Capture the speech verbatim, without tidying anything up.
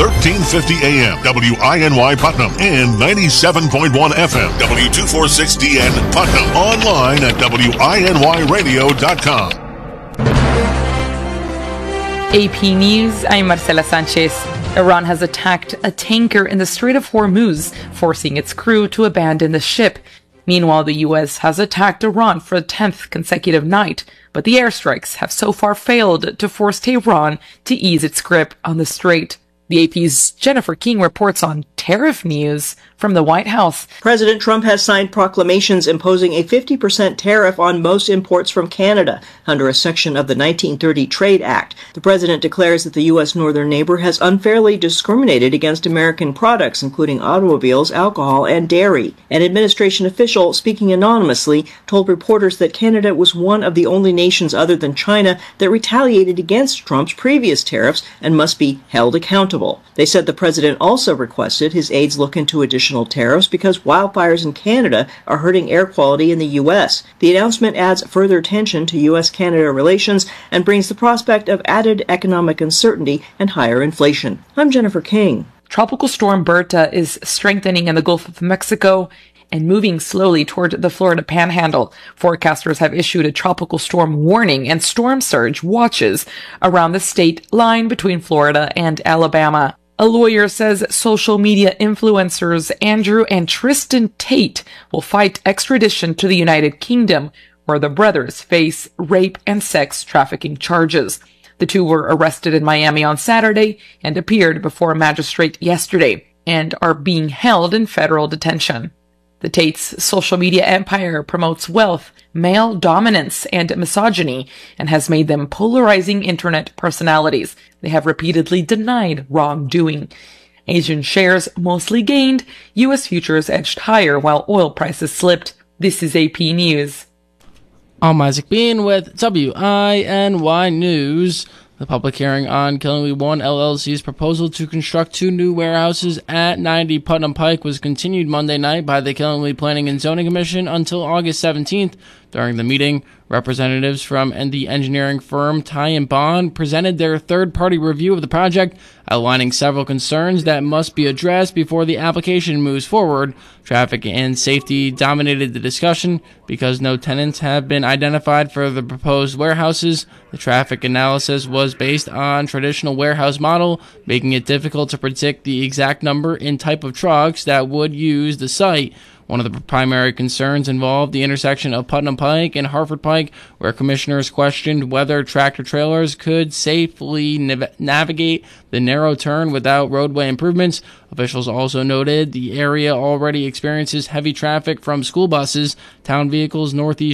thirteen fifty A M, W I N Y Putnam, and ninety-seven point one F M, W two forty-six D N Putnam. Online at W I N Y radio dot com. A P News, I'm Marcela Sanchez. Iran has attacked a tanker in the Strait of Hormuz, forcing its crew to abandon the ship. Meanwhile, the U S has attacked Iran for the tenth consecutive night, but the airstrikes have so far failed to force Tehran to ease its grip on the strait. The A P's Jennifer King reports on tariff news from the White House. President Trump has signed proclamations imposing a fifty percent tariff on most imports from Canada under a section of the nineteen thirty Trade Act. The president declares that the U S northern neighbor has unfairly discriminated against American products, including automobiles, alcohol, and dairy. An administration official, speaking anonymously, told reporters that Canada was one of the only nations other than China that retaliated against Trump's previous tariffs and must be held accountable. They said the president also requested his aides look into additional tariffs because wildfires in Canada are hurting air quality in the U S. The announcement adds further tension to U S Canada relations and brings the prospect of added economic uncertainty and higher inflation. I'm Jennifer King. Tropical storm Berta is strengthening in the Gulf of Mexico and moving slowly toward the Florida Panhandle. Forecasters have issued a tropical storm warning and storm surge watches around the state line between Florida and Alabama. A lawyer says social media influencers Andrew and Tristan Tate will fight extradition to the United Kingdom, where the brothers face rape and sex trafficking charges. The two were arrested in Miami on Saturday and appeared before a magistrate yesterday and are being held in federal detention. The Tate's social media empire promotes wealth, male dominance, and misogyny, and has made them polarizing internet personalities. They have repeatedly denied wrongdoing. Asian shares mostly gained. U S futures edged higher while oil prices slipped. This is A P News. I'm Isaac Bean with W I N Y News. The public hearing on Killingly One L L C's proposal to construct two new warehouses at ninety Putnam Pike was continued Monday night by the Killingly Planning and Zoning Commission until August seventeenth. During the meeting, representatives from the engineering firm Ty and Bond presented their third-party review of the project, outlining several concerns that must be addressed before the application moves forward. Traffic and safety dominated the discussion because no tenants have been identified for the proposed warehouses. The traffic analysis was based on traditional warehouse model, making it difficult to predict the exact number and type of trucks that would use the site. One of the primary concerns involved the intersection of Putnam Pike and Harford Pike, where commissioners questioned whether tractor-trailers could safely nav- navigate the narrow turn without roadway improvements. Officials also noted the area already experiences heavy traffic from school buses, town vehicles, northeast